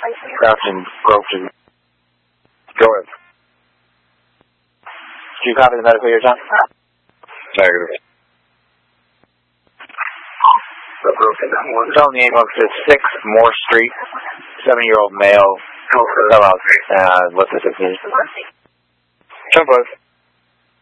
Crouching, broken. Go ahead. Do you copy the medical here, John? Negative. Tell the ambulance to 6 Moore Street, 7-year-old male. What's the 15? 10-5.